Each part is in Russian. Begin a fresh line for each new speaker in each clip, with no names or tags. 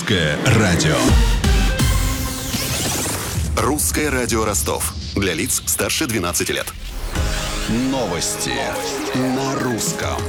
Русское радио.
Русское радио Ростов. Для лиц старше 12 лет.
Новости на русском.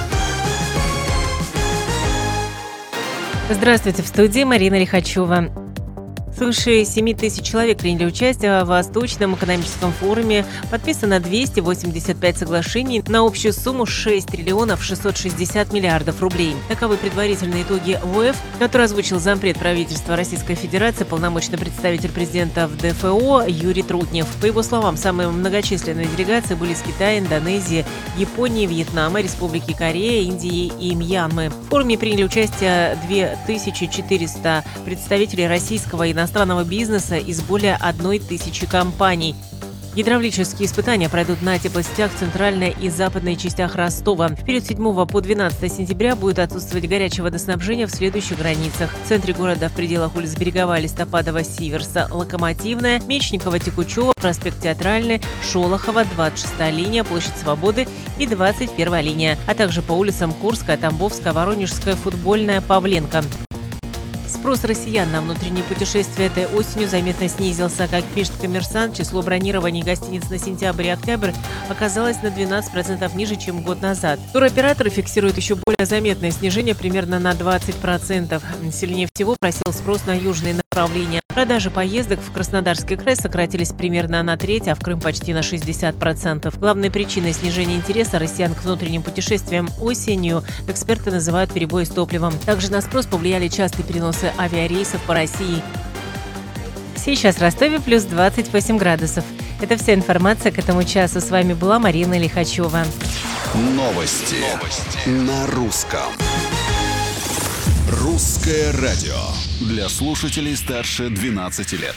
Здравствуйте, в студии Марина Лихачева. Свыше 7 тысяч человек приняли участие в Восточном экономическом форуме. Подписано 285 соглашений на общую сумму 6 триллионов 660 миллиардов рублей. Таковы предварительные итоги ВЭФ, которые озвучил зампред правительства Российской Федерации, полномочный представитель президента в ДФО Юрий Трутнев. По его словам, самые многочисленные делегации были из Китая, Индонезии, Японии, Вьетнама, Республики Корея, Индии и Мьянмы. В форуме приняли участие 2400 представителей российского и иностранного бизнеса из более 1000 компаний. Гидравлические испытания пройдут на теплосетях в центральной и западной частях Ростова. В период 7 по 12 сентября будет отсутствовать горячее водоснабжение в следующих границах. В центре города в пределах улиц Береговая, Листопадова, Сиверса, Локомотивная, Мечникова, Текучева, проспект Театральный, Шолохова, 26-я линия, площадь Свободы и 21-я линия, а также по улицам Курская, Тамбовская, Воронежская, Футбольная, Павленко. Спрос россиян на внутренние путешествия этой осенью заметно снизился. Как пишет «Коммерсант», число бронирований гостиниц на сентябрь и октябрь оказалось на 12% ниже, чем год назад. Туроператоры фиксируют еще более заметное снижение, примерно на 20%. Сильнее всего просел спрос на южные направления. Продажи поездок в Краснодарский край сократились примерно на треть, а в Крым почти на 60%. Главной причиной снижения интереса россиян к внутренним путешествиям осенью эксперты называют перебои с топливом. Также на спрос повлияли частые переносы авиарейсов по России. Сейчас в Ростове плюс 28 градусов. Это вся информация к этому часу. С вами была Марина Лихачева.
Новости на русском. Русское радио. Для слушателей старше 12 лет.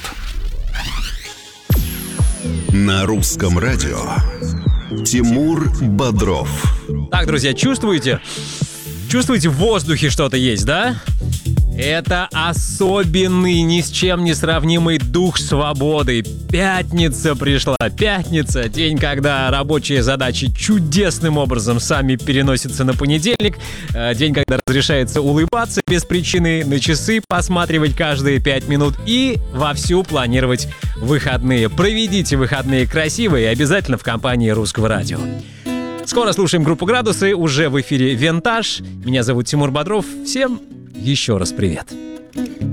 На русском радио. Тимур Бодров.
Так, друзья, чувствуете? Чувствуете, в воздухе что-то есть, да? Это особенный, ни с чем не сравнимый дух свободы. Пятница пришла. Пятница — день, когда рабочие задачи чудесным образом сами переносятся на понедельник. День, когда разрешается улыбаться без причины, на часы посматривать каждые 5 минут и вовсю планировать выходные. Проведите выходные красиво и обязательно в компании Русского радио. Скоро слушаем группу «Градусы». Уже в эфире «Винтаж». Меня зовут Тимур Бодров. Всем еще раз привет.